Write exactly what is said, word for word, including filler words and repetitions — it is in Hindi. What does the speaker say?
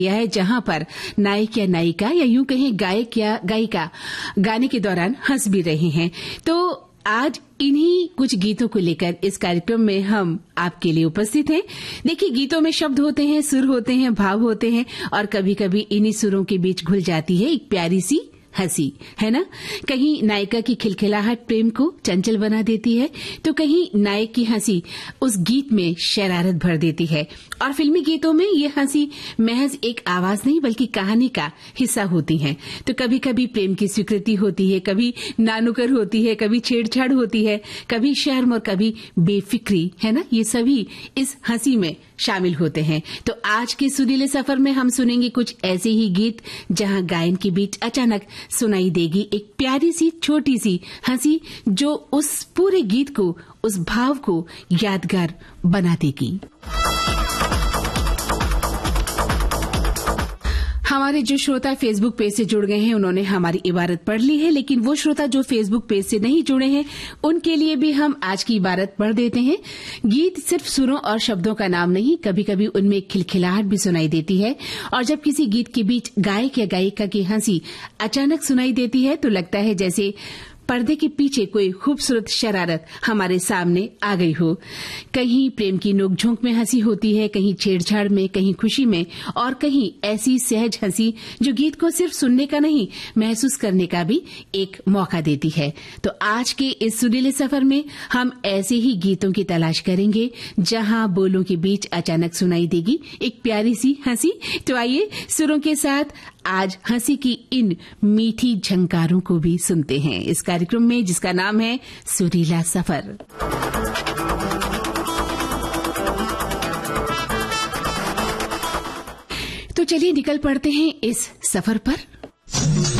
यह है जहां पर नायक या नायिका या यूं कहें गायक या गायिका गाने के दौरान हंस भी रहे हैं। तो आज इन्हीं कुछ गीतों को लेकर इस कार्यक्रम में हम आपके लिए उपस्थित हैं। देखिए, गीतों में शब्द होते हैं, सुर होते हैं, भाव होते हैं और कभी कभी इन्हीं सुरों के बीच घुल जाती है एक प्यारी सी हंसी, है ना। कहीं नायिका की खिलखिलाहट प्रेम को चंचल बना देती है, तो कहीं नायक की हंसी उस गीत में शरारत भर देती है। और फिल्मी गीतों में ये हंसी महज एक आवाज नहीं बल्कि कहानी का हिस्सा होती है। तो कभी कभी प्रेम की स्वीकृति होती है, कभी नानुकर होती है, कभी छेड़छाड़ होती है, कभी शर्म और कभी बेफिक्री, है ना। ये सभी इस हंसी में शामिल होते हैं। तो आज के सुरीले सफर में हम सुनेंगे कुछ ऐसे ही गीत जहां गायन के बीच अचानक सुनाई देगी एक प्यारी सी छोटी सी हंसी जो उस पूरे गीत को, उस भाव को यादगार बना देगी। हमारे जो श्रोता फेसबुक पेज से जुड़ गए हैं उन्होंने हमारी इबारत पढ़ ली है, लेकिन वो श्रोता जो फेसबुक पेज से नहीं जुड़े हैं उनके लिए भी हम आज की इबारत पढ़ देते हैं। गीत सिर्फ सुरों और शब्दों का नाम नहीं, कभी कभी उनमें एक खिलखिलाहट भी सुनाई देती है। और जब किसी गीत के बीच गायक या गायिका की हंसी अचानक सुनाई देती है तो लगता है जैसे पर्दे के पीछे कोई खूबसूरत शरारत हमारे सामने आ गई हो। कहीं प्रेम की नोकझोंक में हंसी होती है, कहीं छेड़छाड़ में, कहीं खुशी में और कहीं ऐसी सहज हंसी जो गीत को सिर्फ सुनने का नहीं महसूस करने का भी एक मौका देती है। तो आज के इस सुरीले सफर में हम ऐसे ही गीतों की तलाश करेंगे जहां बोलों के बीच अचानक सुनाई देगी एक प्यारी सी हंसी। तो आइए सुरों के साथ आज हंसी की इन मीठी झंकारों को भी सुनते हैं इस कार्यक्रम में जिसका नाम है सुरीला सफर। तो चलिए निकल पड़ते हैं इस सफर पर।